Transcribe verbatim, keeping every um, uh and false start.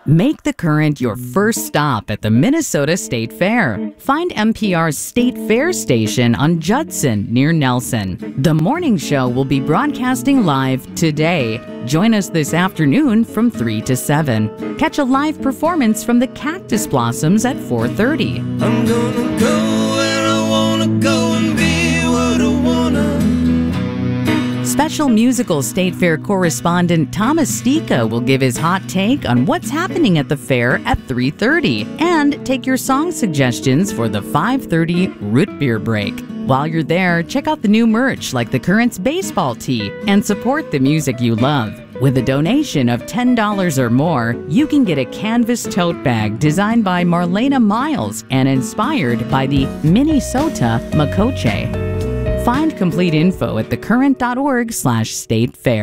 Make the Current your first stop at the Minnesota State Fair. Find N P R's State Fair station on Judson near Nelson. The morning show will be broadcasting live today. Join us this afternoon from three to seven. Catch a live performance from the Cactus Blossoms at four thirty. I'm gonna go where I wanna go and be what I wanna. Special musical State Fair correspondent Thomas Stika will give his hot take on what's happening at the fair at three thirty and take your song suggestions for the five thirty root beer break. While you're there, check out the new merch like the Current's baseball tee and support the music you love. With a donation of ten dollars or more, you can get a canvas tote bag designed by Marlena Miles and inspired by the Minnesota Makoche. Find complete info at thecurrent dot org slash state fair.